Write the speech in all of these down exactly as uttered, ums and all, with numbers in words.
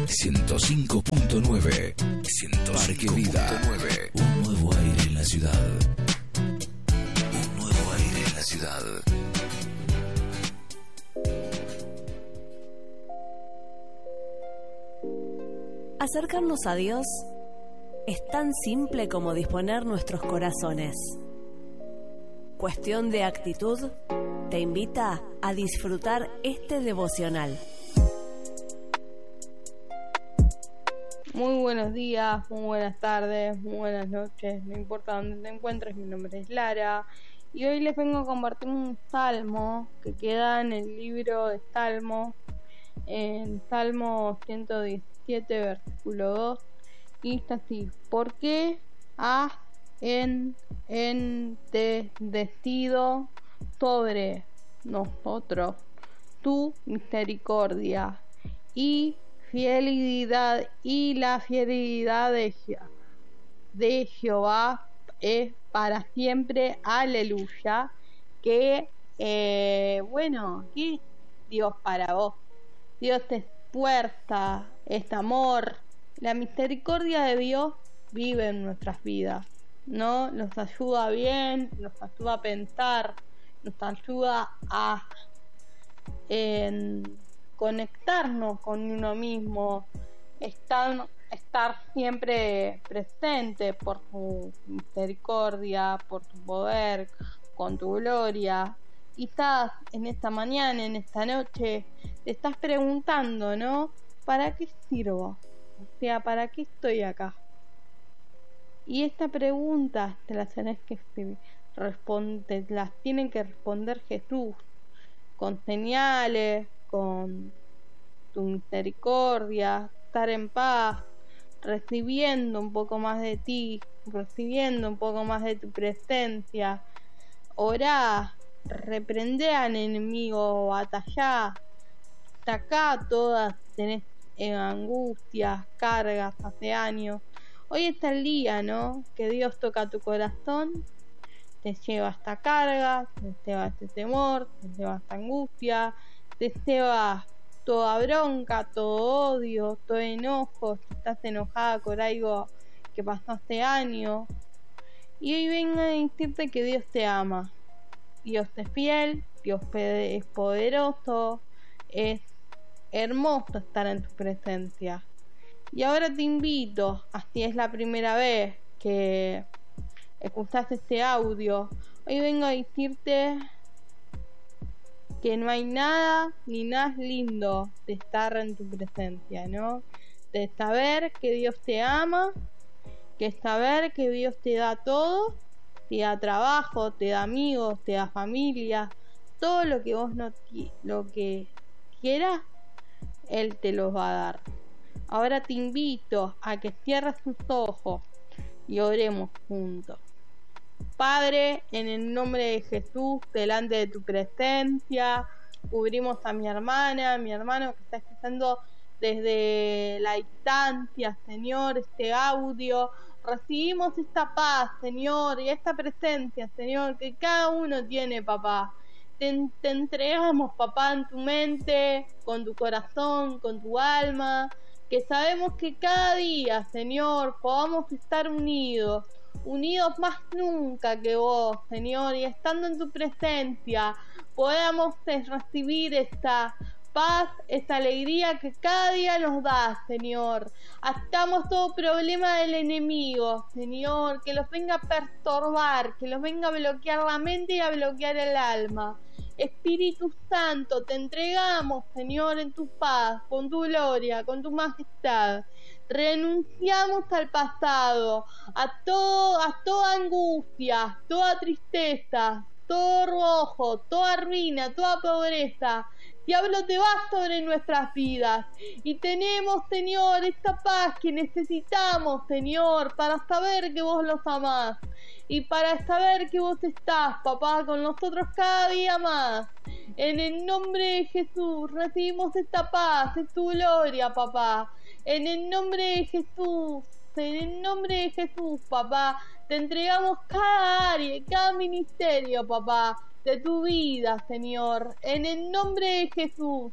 ciento cinco punto nueve. Parque Vida. Un nuevo aire en la ciudad. Un nuevo aire en la ciudad. Acercarnos a Dios es tan simple como disponer nuestros corazones. Cuestión de actitud te invita a disfrutar este devocional. Muy buenos días, muy buenas tardes, muy buenas noches, no importa dónde te encuentres, mi nombre es Lara y hoy les vengo a compartir un salmo que queda en el libro de Salmos, en Salmo ciento diecisiete, versículo dos, y está así: ¿por qué has en, entendecido sobre nosotros tu misericordia y fidelidad, y la fidelidad de, Je- de Jehová es para siempre? Aleluya. Que eh, bueno, ¿qué es Dios para vos? Dios es fuerza, es amor. La misericordia de Dios vive en nuestras vidas, ¿no? Nos ayuda bien, nos ayuda a pensar, nos ayuda a eh, conectarnos con uno mismo, estar, estar siempre presente por tu misericordia, por tu poder, con tu gloria. Quizás en esta mañana, en esta noche, te estás preguntando, ¿no? ¿Para qué sirvo? O sea, ¿para qué estoy acá? Y esta pregunta te las tenés que responder, las tiene que responder Jesús, con señales, con tu misericordia, estar en paz, recibiendo un poco más de ti, recibiendo un poco más de tu presencia. Orá, reprendé al enemigo, batallá, sacá todas, tenés angustias, cargas hace años. Hoy está el día, ¿no? Que Dios toca tu corazón, te lleva esta carga, te lleva este temor, te lleva esta angustia, te lleva toda bronca, todo odio, todo enojo, si estás enojada con algo que pasó hace años. Y hoy vengo a decirte que Dios te ama. Dios es fiel, Dios es poderoso, es hermoso estar en tu presencia. Y ahora te invito, así es la primera vez que escuchas este audio, hoy vengo a decirte que no hay nada ni nada lindo de estar en tu presencia, ¿no? De saber que Dios te ama, que saber que Dios te da todo, te da trabajo, te da amigos, te da familia, todo lo que vos no lo que quieras, Él te los va a dar. Ahora te invito a que cierres tus ojos y oremos juntos. Padre, en el nombre de Jesús, delante de tu presencia, cubrimos a mi hermana, a mi hermano que está escuchando desde la distancia, Señor, este audio. Recibimos esta paz, Señor, y esta presencia, Señor, que cada uno tiene, papá. Te, te entregamos, papá, en tu mente, con tu corazón, con tu alma, que sabemos que cada día, Señor, podamos estar unidos, unidos más nunca que vos, Señor, y estando en tu presencia, podamos recibir esta paz, esta alegría que cada día nos da, Señor. Atamos todo problema del enemigo, Señor, que los venga a perturbar, que los venga a bloquear la mente y a bloquear el alma. Espíritu Santo, te entregamos, Señor, en tu paz, con tu gloria, con tu majestad. Renunciamos al pasado, a todo, a toda angustia, toda tristeza, todo rojo, toda ruina, toda pobreza. Diablo, te vas sobre nuestras vidas y tenemos, Señor, esta paz que necesitamos, Señor, para saber que vos los amás y para saber que vos estás, papá, con nosotros cada día más. En el nombre de Jesús recibimos esta paz, es tu gloria, papá. En el nombre de Jesús, en el nombre de Jesús, papá, te entregamos cada área, cada ministerio, papá, de tu vida, Señor. En el nombre de Jesús,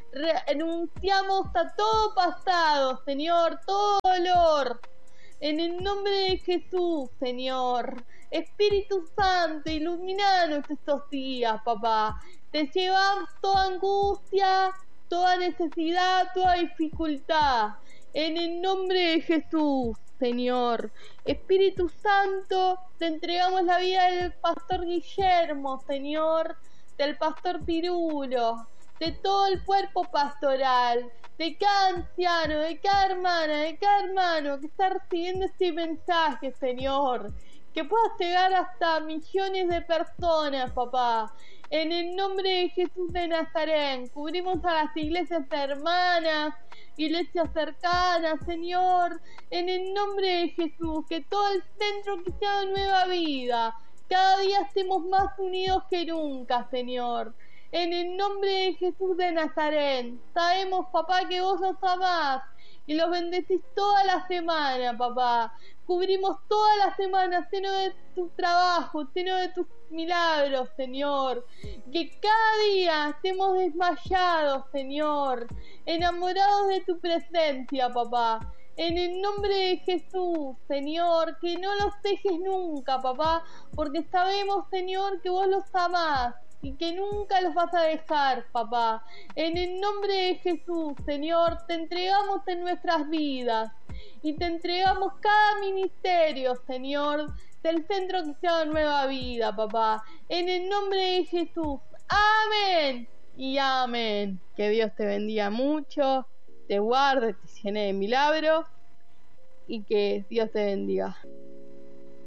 renunciamos a todo pasado, Señor, todo dolor. En el nombre de Jesús, Señor. Espíritu Santo, iluminanos estos días, papá. Te llevamos toda angustia, toda necesidad, toda dificultad. En el nombre de Jesús, Señor. Espíritu Santo, te entregamos la vida del pastor Guillermo, Señor, del pastor Pirulo, de todo el cuerpo pastoral, de cada anciano, de cada hermana, de cada hermano que está recibiendo este mensaje, Señor, que pueda llegar hasta millones de personas, papá. En el nombre de Jesús de Nazaret, cubrimos a las iglesias hermanas, iglesias cercanas, Señor, en el nombre de Jesús, que todo el centro cristiano de Nueva Vida, cada día estemos más unidos que nunca, Señor. En el nombre de Jesús de Nazaret, sabemos, papá, que vos nos amás y los bendecís toda la semana, papá. Cubrimos toda la semana lleno de tu trabajo, lleno de tus milagros, Señor. Que cada día estemos desmayados, Señor, enamorados de tu presencia, papá. En el nombre de Jesús, Señor, que no los dejes nunca, papá, porque sabemos, Señor, que vos los amás y que nunca los vas a dejar, papá. En el nombre de Jesús, Señor, te entregamos en nuestras vidas y te entregamos cada ministerio, Señor, del Centro Cristiano Nueva Vida, papá. En el nombre de Jesús, amén y amén. Que Dios te bendiga mucho, te guarde, te llene de milagros y que Dios te bendiga.